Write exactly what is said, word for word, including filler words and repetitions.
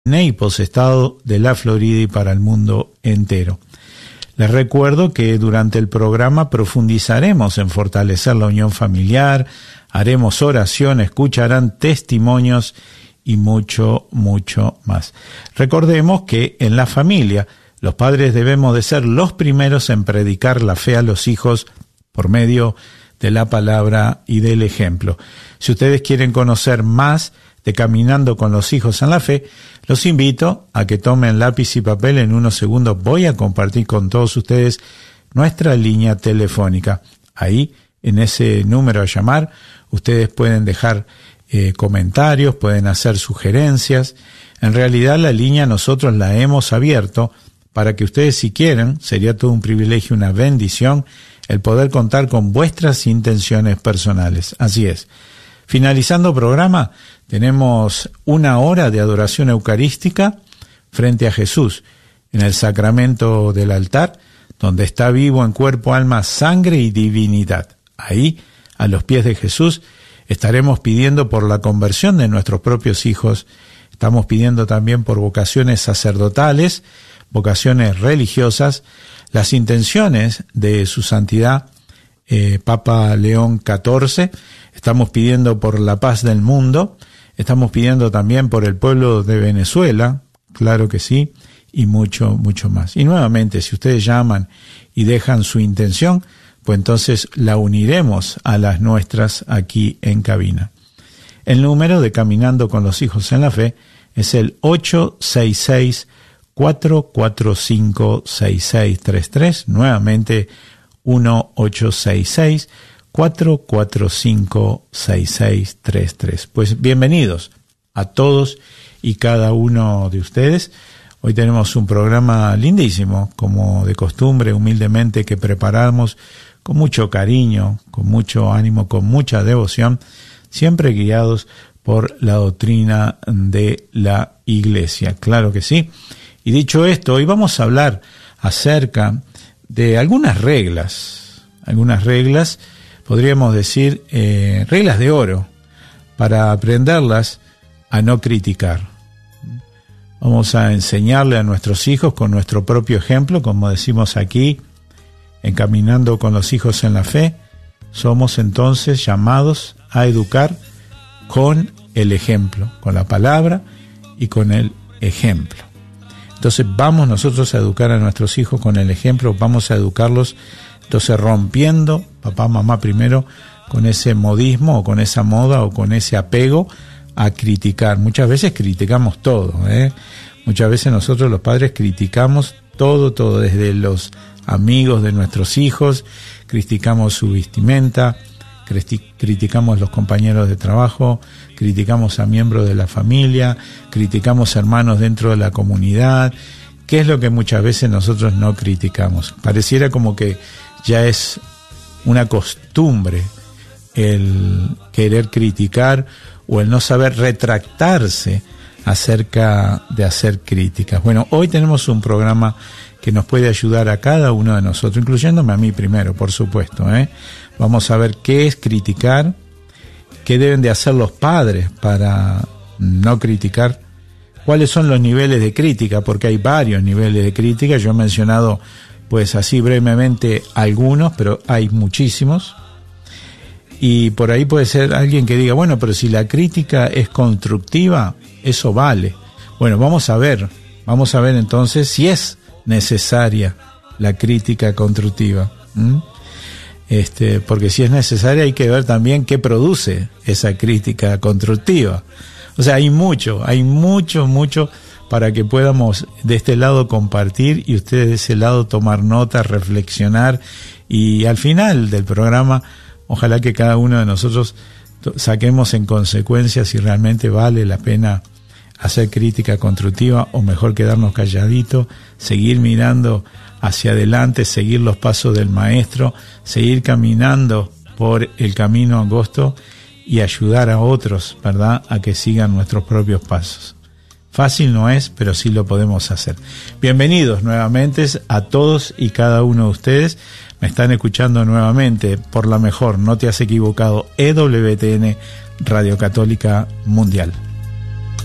Naples, estado de la Florida, y para el mundo entero. Les recuerdo que durante el programa profundizaremos en fortalecer la unión familiar, haremos oración, escucharán testimonios y mucho, mucho más. Recordemos que en la familia los padres debemos de ser los primeros en predicar la fe a los hijos por medio de la palabra y del ejemplo. Si ustedes quieren conocer más de Caminando con los Hijos en la Fe, los invito a que tomen lápiz y papel. En unos segundos voy a compartir con todos ustedes nuestra línea telefónica. Ahí, en ese número a llamar, ustedes pueden dejar eh, comentarios, pueden hacer sugerencias. En realidad la línea nosotros la hemos abierto para que ustedes, si quieren, sería todo un privilegio, una bendición, el poder contar con vuestras intenciones personales. Así es. Finalizando programa, tenemos una hora de adoración eucarística frente a Jesús en el sacramento del altar, donde está vivo en cuerpo, alma, sangre y divinidad. Ahí, a los pies de Jesús, estaremos pidiendo por la conversión de nuestros propios hijos. Estamos pidiendo también por vocaciones sacerdotales, vocaciones religiosas, las intenciones de su santidad eh, Papa León catorce. Estamos pidiendo por la paz del mundo, estamos pidiendo también por el pueblo de Venezuela, claro que sí, y mucho, mucho más. Y nuevamente, si ustedes llaman y dejan su intención, pues entonces la uniremos a las nuestras aquí en cabina. El número de Caminando con los Hijos en la Fe es el ocho seis seis, cuatro cuatro cinco, seis seis tres tres, nuevamente uno ocho seis seis, cuatro cuatro cinco, seis seis tres tres. Pues bienvenidos a todos y cada uno de ustedes. Hoy tenemos un programa lindísimo, como de costumbre, humildemente, que preparamos con mucho cariño, con mucho ánimo, con mucha devoción, siempre guiados por la doctrina de la Iglesia. Claro que sí. Y dicho esto, hoy vamos a hablar acerca de algunas reglas, algunas reglas, podríamos decir, eh, reglas de oro, para aprenderlas a no criticar. Vamos a enseñarle a nuestros hijos con nuestro propio ejemplo, como decimos aquí, en Caminando con los Hijos en la Fe. Somos entonces llamados a educar con el ejemplo, con la palabra y con el ejemplo. Entonces vamos nosotros a educar a nuestros hijos con el ejemplo, vamos a educarlos, entonces rompiendo, papá, mamá primero, con ese modismo o con esa moda o con ese apego a criticar. Muchas veces criticamos todo, ¿eh? Muchas veces nosotros los padres criticamos todo, todo, desde los amigos de nuestros hijos, criticamos su vestimenta, criticamos los compañeros de trabajo, criticamos a miembros de la familia, criticamos hermanos dentro de la comunidad. ¿Qué es lo que muchas veces nosotros no criticamos? Pareciera como que ya es una costumbre el querer criticar o el no saber retractarse acerca de hacer críticas. Bueno, hoy tenemos un programa que nos puede ayudar a cada uno de nosotros, incluyéndome a mí primero, por supuesto, ¿eh? Vamos a ver qué es criticar, qué deben de hacer los padres para no criticar, cuáles son los niveles de crítica, porque hay varios niveles de crítica. Yo he mencionado, pues así brevemente, algunos, pero hay muchísimos. Y por ahí puede ser alguien que diga, bueno, pero si la crítica es constructiva, eso vale. Bueno, vamos a ver, vamos a ver entonces si es necesaria la crítica constructiva. ¿Mm? Este, porque si es necesaria hay que ver también qué produce esa crítica constructiva. O sea, hay mucho, hay mucho, mucho para que podamos de este lado compartir y ustedes de ese lado tomar nota, reflexionar, y al final del programa ojalá que cada uno de nosotros saquemos en consecuencia si realmente vale la pena hacer crítica constructiva, o mejor quedarnos calladitos, seguir mirando hacia adelante, seguir los pasos del maestro, seguir caminando por el camino angosto y ayudar a otros, ¿verdad?, a que sigan nuestros propios pasos. Fácil no es, pero sí lo podemos hacer. Bienvenidos nuevamente a todos y cada uno de ustedes. Me están escuchando nuevamente por la mejor, no te has equivocado, E W T N Radio Católica Mundial.